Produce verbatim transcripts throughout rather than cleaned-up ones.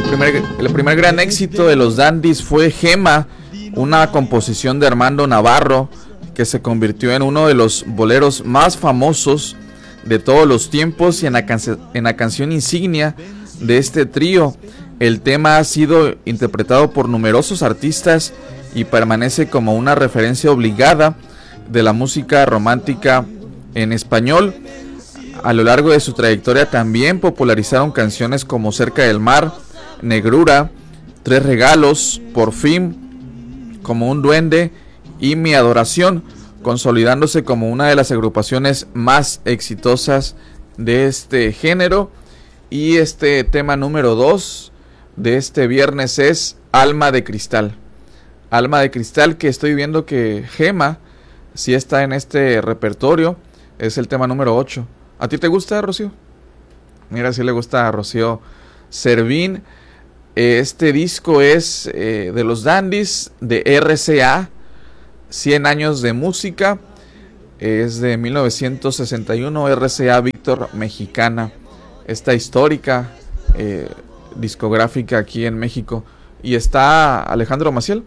primer, el primer gran éxito de los Dandies fue Gema, una composición de Armando Navarro que se convirtió en uno de los boleros más famosos de todos los tiempos y en la, canc- en la canción insignia de este trío. El tema ha sido interpretado por numerosos artistas y permanece como una referencia obligada de la música romántica en español. A lo largo de su trayectoria también popularizaron canciones como Cerca del Mar, Negrura, Tres Regalos, Por Fin, Como un Duende y Mi Adoración, consolidándose como una de las agrupaciones más exitosas de este género. Y este tema número dos de este viernes es Alma de Cristal. Alma de Cristal, que estoy viendo que Gema sí está en este repertorio, es el tema número ocho. ¿A ti te gusta, Rocío? Mira, sí le gusta a Rocío Servín. Este disco es eh, de los Dandies, de R C A, cien años de música. Es de mil novecientos sesenta y uno, R C A Víctor Mexicana. Esta histórica eh, discográfica aquí en México. ¿Y está Alejandro Maciel?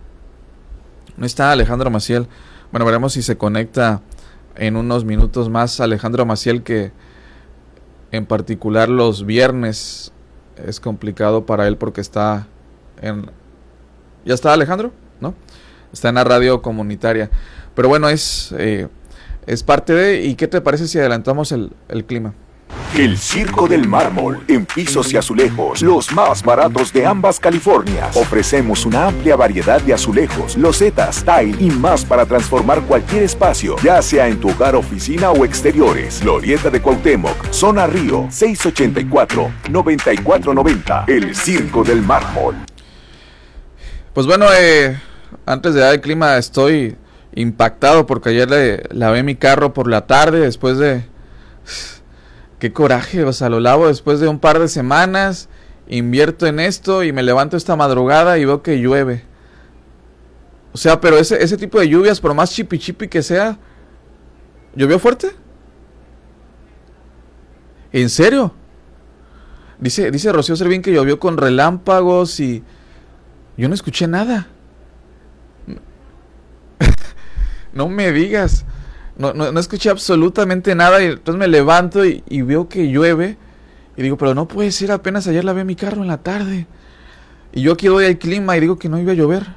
No está Alejandro Maciel. Bueno, veremos si se conecta en unos minutos más Alejandro Maciel, que en particular los viernes es complicado para él porque está en... ¿Ya está Alejandro? ¿No? Está en la radio comunitaria. Pero bueno, es, eh, es parte de... ¿Y qué te parece si adelantamos el, el clima? El Circo del Mármol, en pisos y azulejos, los más baratos de ambas Californias. Ofrecemos una amplia variedad de azulejos, losetas, tile y más para transformar cualquier espacio, ya sea en tu hogar, oficina o exteriores. Glorieta de Cuauhtémoc, Zona Río, seis ochenta y cuatro, noventa y cuatro noventa. El Circo del Mármol. Pues bueno, eh, antes de dar el clima, estoy impactado porque ayer le lavé mi carro por la tarde después de... Qué coraje, o sea, lo lavo después de un par de semanas, invierto en esto y me levanto esta madrugada y veo que llueve. O sea, pero ese, ese tipo de lluvias, por más chipi chipi que sea, ¿llovió fuerte? ¿En serio? Dice, dice Rocío Servín que llovió con relámpagos y yo no escuché nada. No me digas. No, no, no escuché absolutamente nada y entonces me levanto y, y veo que llueve y digo, pero no puede ser, apenas ayer lavé mi carro en la tarde y yo aquí doy el clima y digo que no iba a llover.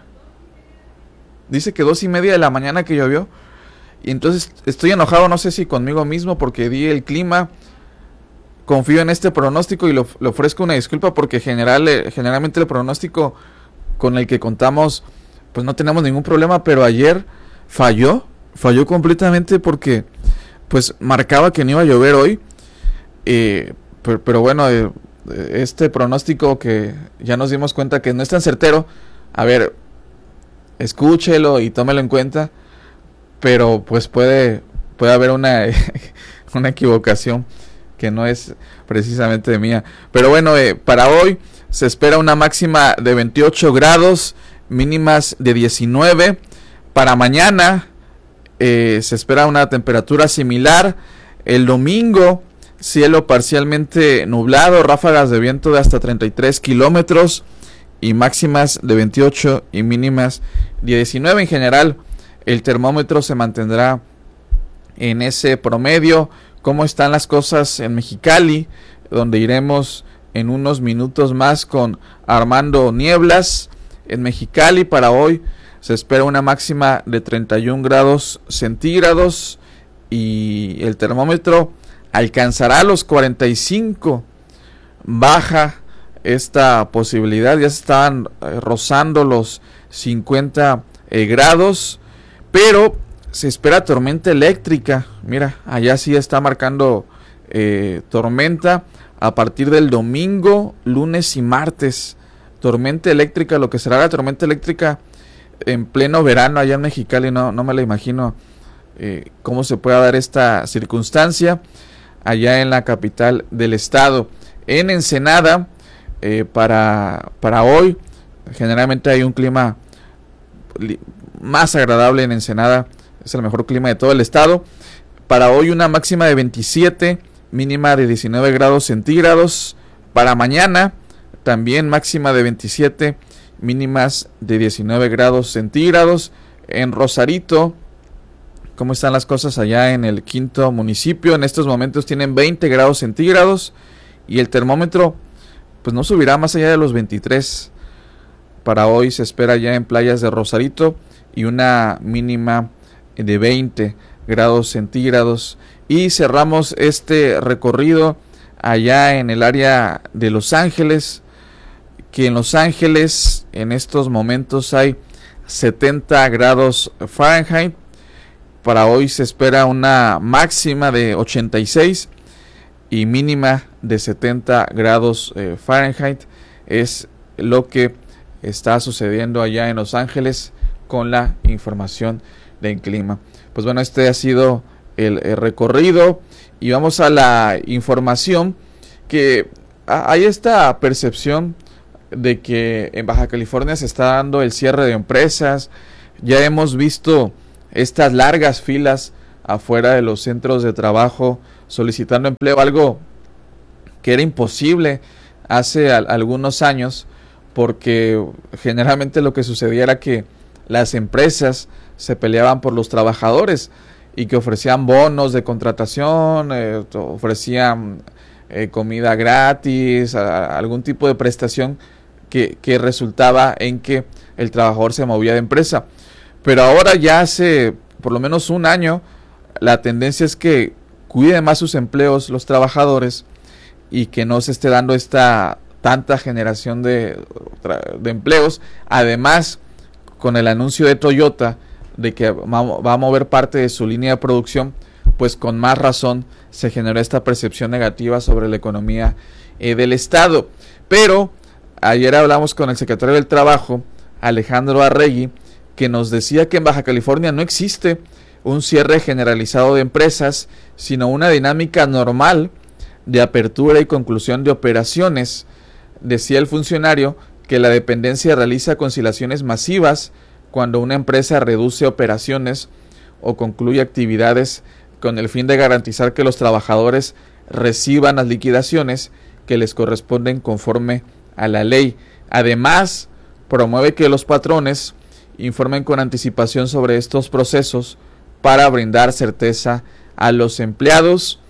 Dice que dos y media de la mañana que llovió y entonces estoy enojado, no sé si conmigo mismo porque di el clima, confío en este pronóstico y lo, le ofrezco una disculpa porque general, eh, generalmente el pronóstico con el que contamos pues no tenemos ningún problema, pero ayer falló. Falló completamente porque pues marcaba que no iba a llover hoy. Eh, pero, pero bueno, eh, este pronóstico que ya nos dimos cuenta que no es tan certero. A ver, escúchelo y tómelo en cuenta. Pero pues puede, puede haber una, una equivocación que no es precisamente mía. Pero bueno, eh, para hoy se espera una máxima de veintiocho grados, mínimas de diecinueve. Para mañana... Eh, se espera una temperatura similar. El domingo, cielo parcialmente nublado, ráfagas de viento de hasta treinta y tres kilómetros y máximas de veintiocho y mínimas de diecinueve. En general, el termómetro se mantendrá en ese promedio. ¿Cómo están las cosas en Mexicali? Donde iremos en unos minutos más con Armando Nieblas. En Mexicali para hoy se espera una máxima de treinta y un grados centígrados y el termómetro alcanzará los cuarenta y cinco. Baja esta posibilidad, ya se estaban eh, rozando los cincuenta eh, grados, pero se espera tormenta eléctrica. Mira, allá sí está marcando eh, tormenta a partir del domingo, lunes y martes. Tormenta eléctrica, lo que será la tormenta eléctrica en pleno verano allá en Mexicali, no, no me la imagino eh, cómo se pueda dar esta circunstancia allá en la capital del estado. En Ensenada, eh, para, para hoy, generalmente hay un clima más agradable en Ensenada, es el mejor clima de todo el estado. Para hoy una máxima de veintisiete, mínima de diecinueve grados centígrados. Para mañana también máxima de veintisiete, mínimas de diecinueve grados centígrados. En Rosarito, ¿cómo están las cosas allá en el quinto municipio? En estos momentos tienen veinte grados centígrados y el termómetro pues no subirá más allá de los veintitrés. Para hoy se espera ya en playas de Rosarito y una mínima de veinte grados centígrados. Y cerramos este recorrido allá en el área de Los Ángeles, que en Los Ángeles en estos momentos hay setenta grados Fahrenheit. Para hoy se espera una máxima de ochenta y seis y mínima de setenta grados eh, Fahrenheit. Es lo que está sucediendo allá en Los Ángeles con la información del clima. Pues bueno, este ha sido el, el recorrido y vamos a la información que hay esta percepción de que en Baja California se está dando el cierre de empresas. Ya hemos visto estas largas filas afuera de los centros de trabajo solicitando empleo, algo que era imposible hace a, algunos años, porque generalmente lo que sucedía era que las empresas se peleaban por los trabajadores y que ofrecían bonos de contratación, eh, ofrecían eh, comida gratis, a, a algún tipo de prestación que, que resultaba en que el trabajador se movía de empresa. Pero ahora ya hace por lo menos un año la tendencia es que cuiden más sus empleos los trabajadores y que no se esté dando esta tanta generación de, de empleos. Además, con el anuncio de Toyota de que va a mover parte de su línea de producción, pues con más razón se generó esta percepción negativa sobre la economía eh, del Estado. Pero ayer hablamos con el secretario del Trabajo, Alejandro Arregui, que nos decía que en Baja California no existe un cierre generalizado de empresas, sino una dinámica normal de apertura y conclusión de operaciones. Decía el funcionario que la dependencia realiza conciliaciones masivas cuando una empresa reduce operaciones o concluye actividades con el fin de garantizar que los trabajadores reciban las liquidaciones que les corresponden conforme a la ley. Además, promueve que los patrones informen con anticipación sobre estos procesos para brindar certeza a los empleados.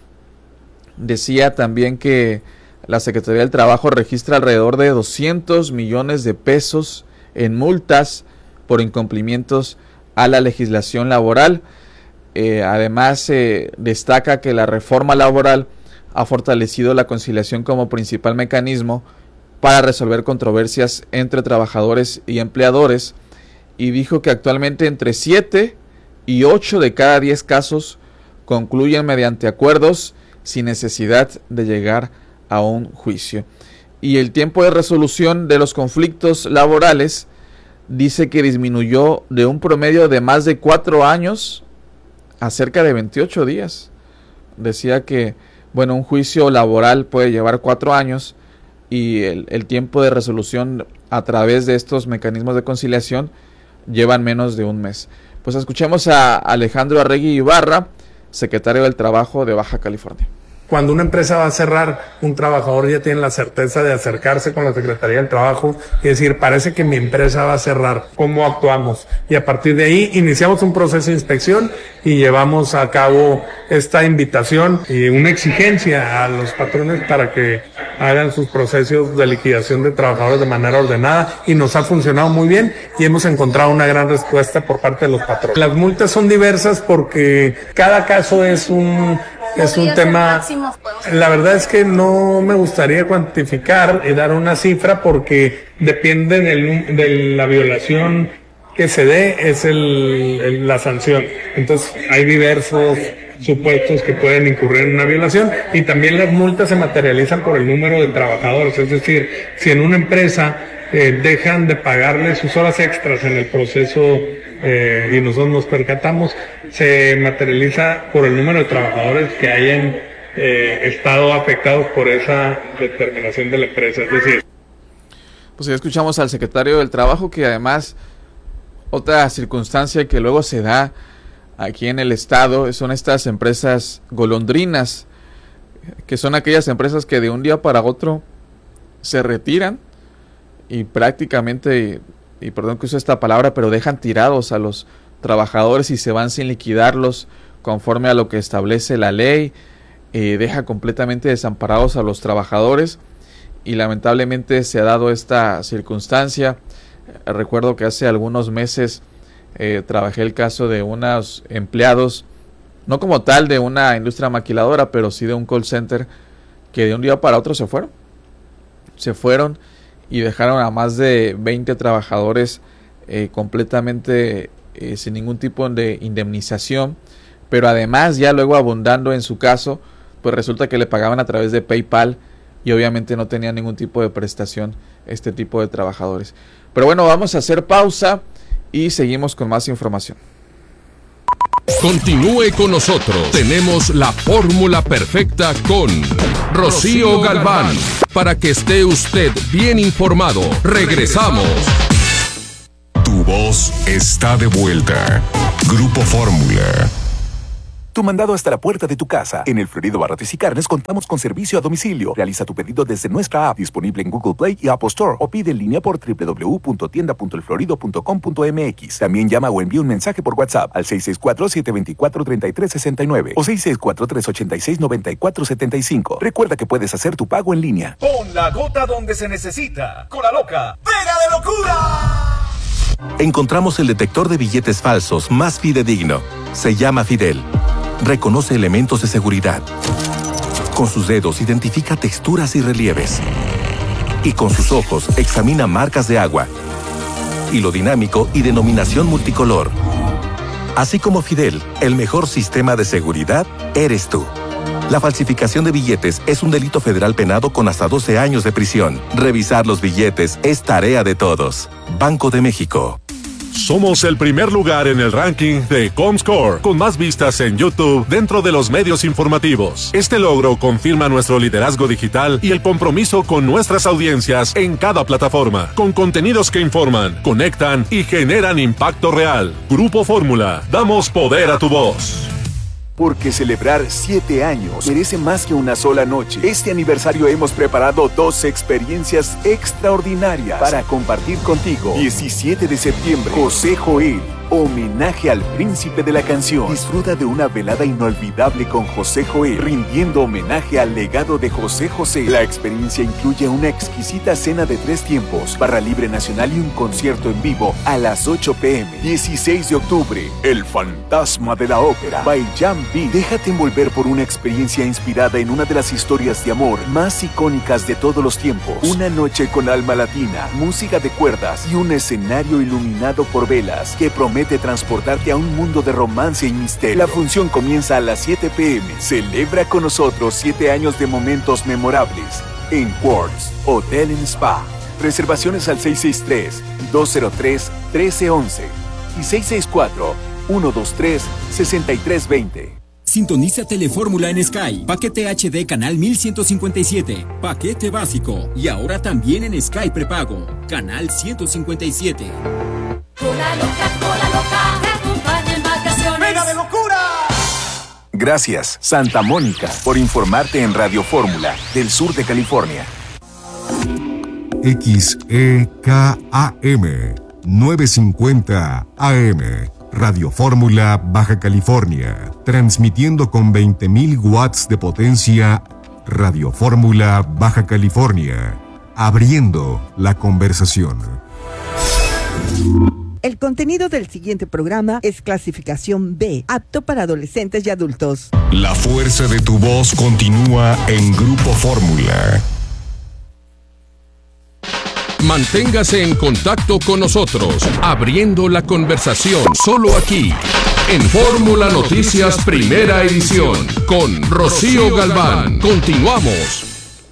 Decía también que la Secretaría del Trabajo registra alrededor de doscientos millones de pesos en multas por incumplimientos a la legislación laboral. Eh, además, eh, destaca que la reforma laboral ha fortalecido la conciliación como principal mecanismo para resolver controversias entre trabajadores y empleadores, y dijo que actualmente entre siete y ocho de cada diez casos concluyen mediante acuerdos sin necesidad de llegar a un juicio. Y el tiempo de resolución de los conflictos laborales dice que disminuyó de un promedio de más de cuatro años a cerca de veintiocho días. Decía que, bueno, un juicio laboral puede llevar cuatro años y el, el tiempo de resolución a través de estos mecanismos de conciliación llevan menos de un mes. Pues escuchemos a Alejandro Arregui Ibarra, secretario del Trabajo de Baja California. Cuando una empresa va a cerrar, un trabajador ya tiene la certeza de acercarse con la Secretaría del Trabajo y decir, parece que mi empresa va a cerrar, ¿cómo actuamos? Y a partir de ahí iniciamos un proceso de inspección y llevamos a cabo esta invitación y una exigencia a los patrones para que hagan sus procesos de liquidación de trabajadores de manera ordenada, y nos ha funcionado muy bien y hemos encontrado una gran respuesta por parte de los patrones. Las multas son diversas porque cada caso es un Es un tema, la verdad es que no me gustaría cuantificar y dar una cifra porque depende del, de la violación que se dé, es el, el, la sanción. Entonces hay diversos supuestos que pueden incurrir en una violación, y también las multas se materializan por el número de trabajadores. Es decir, si en una empresa eh, dejan de pagarle sus horas extras en el proceso eh, y nosotros nos percatamos, se materializa por el número de trabajadores que hayan eh, estado afectados por esa determinación de la empresa. Es decir, pues ya escuchamos al secretario del Trabajo, que además otra circunstancia que luego se da aquí en el estado son estas empresas golondrinas, que son aquellas empresas que de un día para otro se retiran y prácticamente, y, y perdón que use esta palabra, pero dejan tirados a los trabajadores y se van sin liquidarlos conforme a lo que establece la ley. Eh, deja completamente desamparados a los trabajadores y lamentablemente se ha dado esta circunstancia. Eh, recuerdo que hace algunos meses eh, trabajé el caso de unos empleados, no como tal de una industria maquiladora, pero sí de un call center, que de un día para otro se fueron. Se fueron y dejaron a más de veinte trabajadores eh, completamente eh, sin ningún tipo de indemnización, pero además ya luego abundando en su caso, pues resulta que le pagaban a través de PayPal y obviamente no tenían ningún tipo de prestación este tipo de trabajadores. Pero bueno, vamos a hacer pausa y seguimos con más información. Continúe con nosotros. Tenemos la fórmula perfecta con Rocío Galván. Para que esté usted bien informado. Regresamos. Tu voz está de vuelta. Grupo Fórmula. Tu mandado hasta la puerta de tu casa. En el Florido Barrotes y Carnes contamos con servicio a domicilio. Realiza tu pedido desde nuestra app, disponible en Google Play y Apple Store, o pide en línea por doble u doble u doble u punto tienda punto el florido punto com punto m x. También llama o envía un mensaje por WhatsApp al seis seis cuatro, siete dos cuatro, tres tres seis nueve o seis seis cuatro, tres ocho seis, nueve cuatro siete cinco. Recuerda que puedes hacer tu pago en línea. Pon la gota donde se necesita. Con la loca, ¡pega de locura! Encontramos el detector de billetes falsos más fidedigno. Se llama Fidel. Reconoce elementos de seguridad. Con sus dedos identifica texturas y relieves. Y con sus ojos examina marcas de agua, hilo dinámico y denominación multicolor. Así como Fidel, el mejor sistema de seguridad eres tú. La falsificación de billetes es un delito federal penado con hasta doce años de prisión. Revisar los billetes es tarea de todos. Banco de México. Somos el primer lugar en el ranking de Comscore, con más vistas en YouTube dentro de los medios informativos. Este logro confirma nuestro liderazgo digital y el compromiso con nuestras audiencias en cada plataforma, con contenidos que informan, conectan y generan impacto real. Grupo Fórmula, damos poder a tu voz. Porque celebrar siete años merece más que una sola noche. Este aniversario hemos preparado dos experiencias extraordinarias para compartir contigo. diecisiete de septiembre, José Joel, homenaje al príncipe de la canción. Disfruta de una velada inolvidable con José Joel, rindiendo homenaje al legado de José José. La experiencia incluye una exquisita cena de tres tiempos, barra libre nacional y un concierto en vivo a las ocho pe eme. dieciséis de octubre, El fantasma de la ópera, by Jan B. Déjate envolver por una experiencia inspirada en una de las historias de amor más icónicas de todos los tiempos. Una noche con alma latina, música de cuerdas y un escenario iluminado por velas que promete transportarte a un mundo de romance y misterio. La función comienza a las siete pe eme. Celebra con nosotros siete años de momentos memorables en Quartz Hotel and Spa. Reservaciones al seis seis tres, dos cero tres, uno tres uno uno y seis seis cuatro, uno dos tres, seis tres dos cero. Sintoniza Telefórmula en Sky. Paquete hache de canal mil ciento cincuenta y siete. Paquete básico. Y ahora también en Sky prepago. Canal ciento cincuenta y siete. Cola loca, cola loca, te acompaña en vacaciones. ¡Pega de locura! Gracias, Santa Mónica, por informarte en Radio Fórmula del sur de California. X E K A M novecientos cincuenta A M, Radio Fórmula, Baja California, transmitiendo con veinte mil watts de potencia. Radio Fórmula, Baja California, abriendo la conversación. El contenido del siguiente programa es clasificación B, apto para adolescentes y adultos. La fuerza de tu voz continúa en Grupo Fórmula. Manténgase en contacto con nosotros, abriendo la conversación, solo aquí, en Fórmula Noticias Primera Edición, con Rocío Galván. Continuamos.